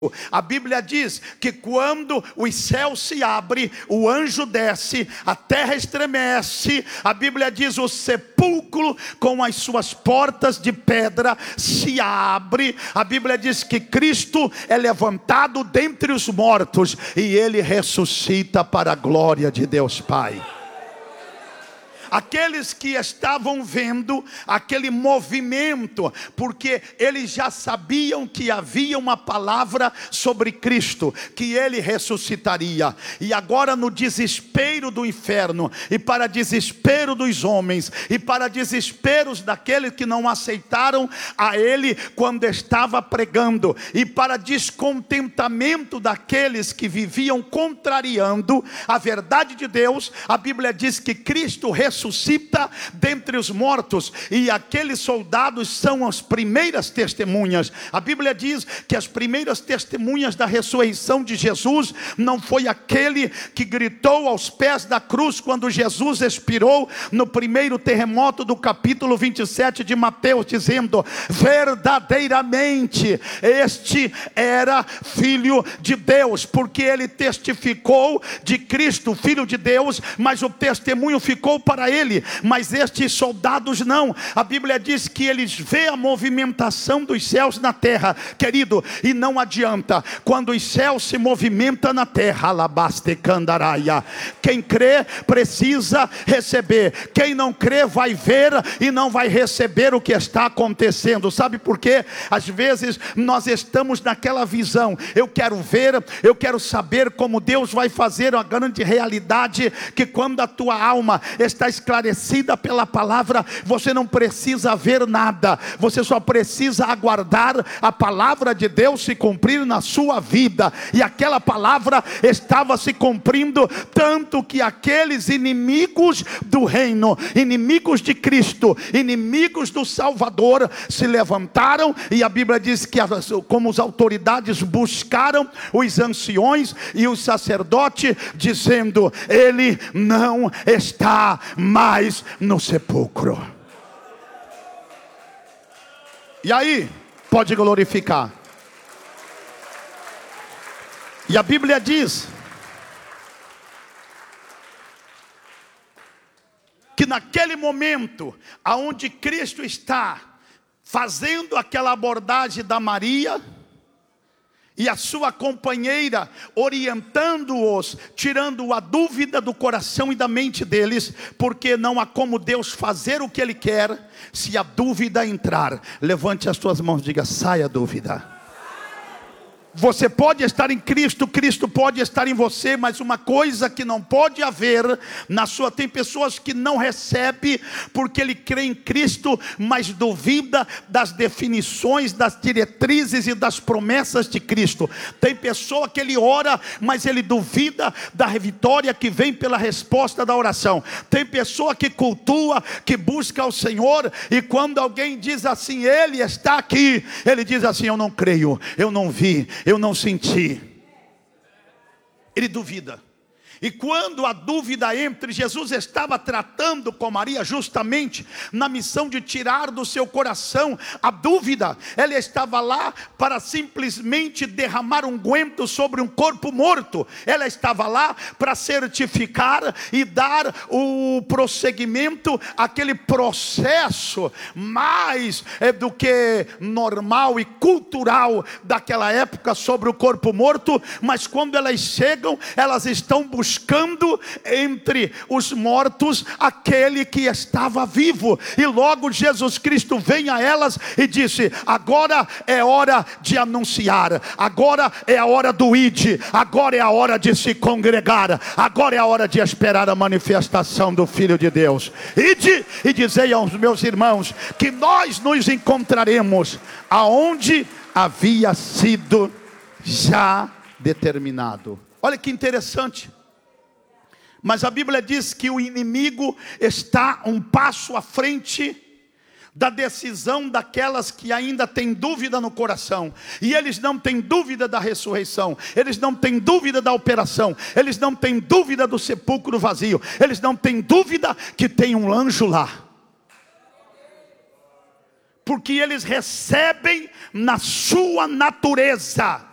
A Bíblia diz que quando os céus se abrem, o anjo desce, a terra estremece. A Bíblia diz: o sepulcro com as suas portas de pedra se abre. A Bíblia diz que Cristo é levantado dentre os mortos e ele ressuscita para a glória de Deus Pai. Aqueles que estavam vendo aquele movimento, porque eles já sabiam que havia uma palavra sobre Cristo, que ele ressuscitaria. E agora, no desespero do inferno, e para desespero dos homens, e para desesperos daqueles que não aceitaram a ele quando estava pregando, e para descontentamento daqueles que viviam contrariando a verdade de Deus, a Bíblia diz que Cristo ressuscita dentre os mortos, e aqueles soldados são as primeiras testemunhas. A Bíblia diz que as primeiras testemunhas da ressurreição de Jesus não foi aquele que gritou aos pés da cruz quando Jesus expirou no primeiro terremoto do capítulo 27 de Mateus, dizendo: verdadeiramente este era filho de Deus, porque ele testificou de Cristo, filho de Deus, mas o testemunho ficou para ele. Mas estes soldados não. A Bíblia diz que eles veem a movimentação dos céus na terra, querido, e não adianta. Quando os céus se movimentam na terra, alabaste candaraia, quem crê precisa receber. Quem não crê vai ver e não vai receber o que está acontecendo. Sabe por quê? Às vezes nós estamos naquela visão: eu quero ver, eu quero saber como Deus vai fazer. A grande realidade que quando a tua alma está esclarecida pela palavra, você não precisa ver nada, você só precisa aguardar a palavra de Deus se cumprir na sua vida. E aquela palavra estava se cumprindo, tanto que aqueles inimigos do reino, inimigos de Cristo, inimigos do Salvador, se levantaram. E a Bíblia diz que como as autoridades buscaram os anciões e os sacerdotes, dizendo: ele não está mais no sepulcro. E aí, pode glorificar. E a Bíblia diz que naquele momento aonde Cristo está fazendo aquela abordagem da Maria e a sua companheira, orientando-os, tirando a dúvida do coração e da mente deles, porque não há como Deus fazer o que Ele quer se a dúvida entrar. Levante as suas mãos e diga: saia a dúvida. Você pode estar em Cristo, Cristo pode estar em você, mas uma coisa que não pode haver na sua... Tem pessoas que não recebem porque ele crê em Cristo, mas duvida das definições, das diretrizes e das promessas de Cristo. Tem pessoa que ele ora, mas ele duvida da vitória que vem pela resposta da oração. Tem pessoa que cultua, que busca o Senhor, e quando alguém diz assim: ele está aqui, ele diz assim: eu não creio, eu não vi, eu não senti. Ele duvida. E quando a dúvida entra, Jesus estava tratando com Maria justamente na missão de tirar do seu coração a dúvida. Ela estava lá para simplesmente derramar unguento sobre um corpo morto. Ela estava lá para certificar e dar o prosseguimento àquele processo mais do que normal e cultural daquela época sobre o corpo morto. Mas quando elas chegam, elas estão buscando entre os mortos aquele que estava vivo. E logo Jesus Cristo vem a elas e disse: agora é hora de anunciar, agora é a hora do ide, agora é a hora de se congregar, agora é a hora de esperar a manifestação do Filho de Deus. Ide e dizei aos meus irmãos que nós nos encontraremos aonde havia sido já determinado. Olha que interessante. Mas a Bíblia diz que o inimigo está um passo à frente da decisão daquelas que ainda têm dúvida no coração. E eles não têm dúvida da ressurreição, eles não têm dúvida da operação, eles não têm dúvida do sepulcro vazio, eles não têm dúvida que tem um anjo lá. Porque eles recebem na sua natureza